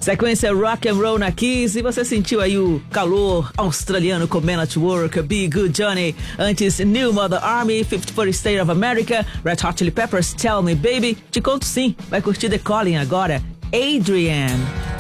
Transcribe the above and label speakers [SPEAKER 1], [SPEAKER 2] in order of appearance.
[SPEAKER 1] Sequência rock and roll na Kiss. E você sentiu aí o calor australiano com Man at Work, Be Good Johnny. Antes, New Mother Army, 51st State of America, Red Hot Chili Peppers, Tell Me Baby. Te conto sim, vai curtir The Calling agora. Adrian.